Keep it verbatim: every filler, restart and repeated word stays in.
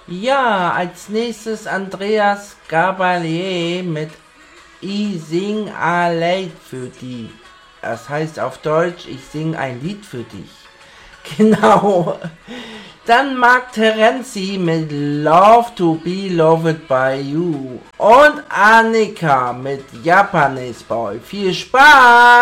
Ja, als nächstes Andreas Gabalier mit I sing a Lied für die. Das heißt auf Deutsch, ich sing ein Lied für dich. Genau. Dann Mark Terenzi mit Love to be loved by you. Und Annika mit Japanese Boy. Viel Spaß!